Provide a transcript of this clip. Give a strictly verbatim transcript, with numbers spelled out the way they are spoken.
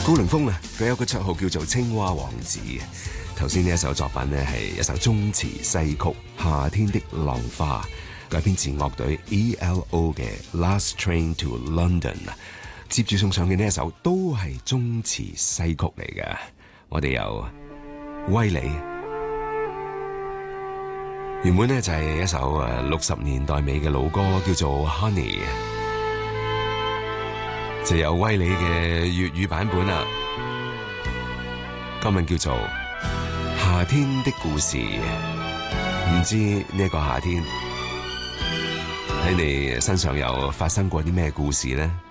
高凌風啊，佢有個綽號叫做青蛙王子。頭先呢一首作品呢係一首中詞西曲《夏天的浪花》，改編自樂隊 E L O 嘅《Last Train to London》。接住送上嘅呢一首都係中詞西曲嚟嘅，我哋有威利。原本呢就係一首誒六十年代尾嘅老歌，叫做《Honey》，就有威利嘅粵語版本啦。歌名叫做《夏天的故事》。唔知呢一個夏天喺你身上有發生過啲咩故事呢？